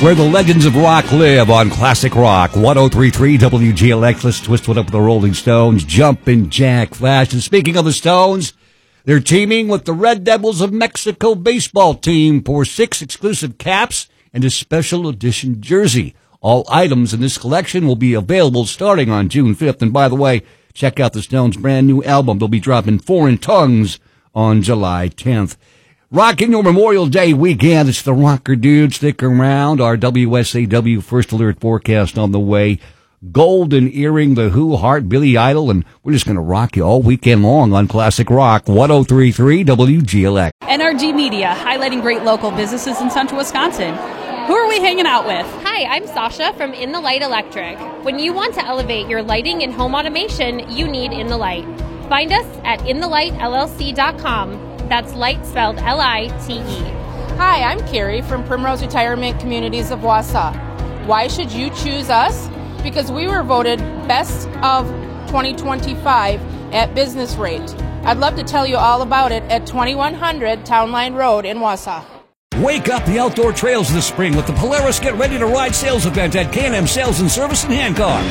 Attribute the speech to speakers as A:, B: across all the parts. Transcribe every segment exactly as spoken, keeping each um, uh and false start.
A: where the legends of rock live on Classic Rock. one oh three point three W G L X. Let's twist it up with the Rolling Stones. Jumpin' Jack Flash. And speaking of the Stones, they're teaming with the Red Devils of Mexico baseball team for six exclusive caps and a special edition jersey. All items in this collection will be available starting on June fifth. And by the way, check out the Stones' brand new album. They'll be dropping Foreign Tongues on July tenth. Rocking your Memorial Day weekend. It's the Rocker Dude. Stick around. Our W S A W First Alert forecast on the way. Golden Earring, The Who, Heart, Billy Idol, and we're just going to rock you all weekend long on Classic Rock. one oh three point three W G L X.
B: N R G Media, highlighting great local businesses in central Wisconsin. Who are we hanging out with?
C: Hi, I'm Sasha from In the Light Electric. When you want to elevate your lighting and home automation, you need In the Light. Find us at in the light L L C dot com. That's light spelled L I T E.
D: Hi, I'm Carrie from Primrose Retirement Communities of Wausau. Why should you choose us? Because we were voted Best of twenty twenty-five at Business Rate. I'd love to tell you all about it at twenty-one hundred Town Line Road in Wausau.
A: Wake up the outdoor trails this spring with the Polaris Get Ready to Ride sales event at K and M Sales and Service in Hancock.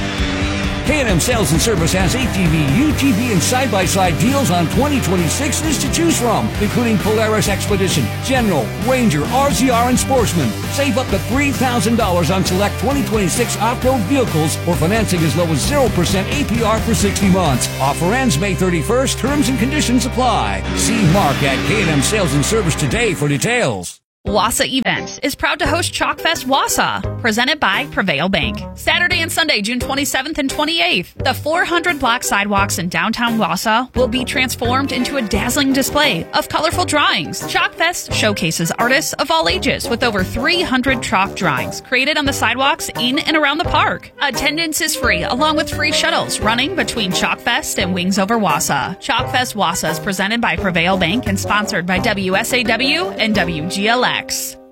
A: K and M Sales and Service has A T V, U T V, and side-by-side deals on twenty twenty-sixes to choose from, including Polaris Expedition, General, Ranger, R Z R, and Sportsman. Save up to three thousand dollars on select twenty twenty-six off-road vehicles or financing as low as zero percent A P R for sixty months. Offer ends May thirty-first. Terms and conditions apply. See Mark at K and M Sales and Service today for details.
E: Wausau Events is proud to host Chalkfest Wausau, presented by Prevail Bank. Saturday and Sunday, June twenty-seventh and twenty-eighth, the four hundred block sidewalks in downtown Wausau will be transformed into a dazzling display of colorful drawings. Chalkfest showcases artists of all ages with over three hundred chalk drawings created on the sidewalks in and around the park. Attendance is free, along with free shuttles running between Chalkfest and Wings Over Wausau. Chalkfest Wausau is presented by Prevail Bank and sponsored by W S A W and W G L X.